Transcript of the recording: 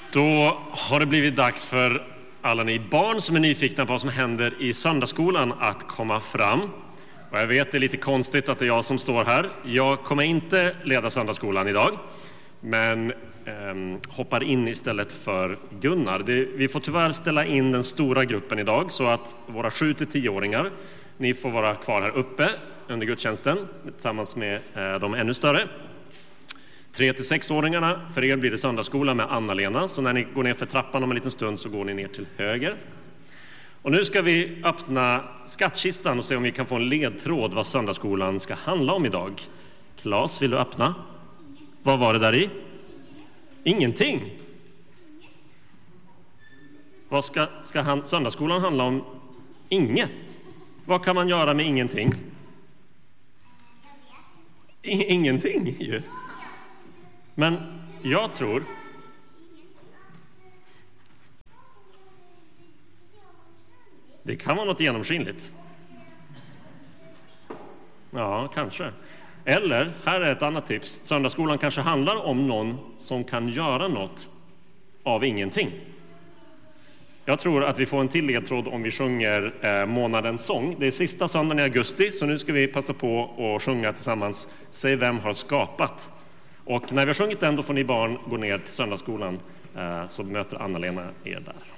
Då har det blivit dags för alla ni barn som är nyfikna på vad som händer i söndagsskolan att komma fram. Och jag vet det är lite konstigt att det är jag som står här. Jag kommer inte leda söndagsskolan idag, men hoppar in istället för Gunnar. Vi får tyvärr ställa in den stora gruppen idag så att våra 7-10-åringar, ni får vara kvar här uppe under gudstjänsten tillsammans med de ännu större. 3-6-åringarna, för er blir det söndagsskola med Anna-Lena. Så när ni går ner för trappan om en liten stund så går ni ner till höger. Och nu ska vi öppna skattkistan och se om vi kan få en ledtråd vad söndagsskolan ska handla om idag. Claes, vill du öppna? Vad var det där i? Ingenting. Vad ska söndagsskolan handla om? Inget. Vad kan man göra med ingenting? Ingenting ju. Men jag tror det kan vara något genomskinligt. Ja, kanske. Eller, här är ett annat tips. Söndagsskolan kanske handlar om någon som kan göra något av ingenting. Jag tror att vi får en till ledtråd om vi sjunger månadens sång. Det är sista söndagen i augusti, så nu ska vi passa på att sjunga tillsammans. Säg vem har skapat. Och när vi har sjungit den, då får ni barn gå ner till söndagsskolan, så möter Anna-Lena er där.